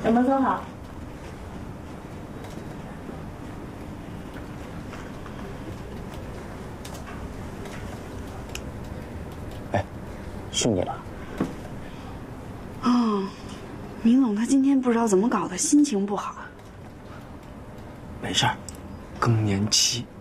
什么说好？ 哎，是你了。 哦，明总他今天不知道怎么搞的，心情不好。 没事儿，更年期。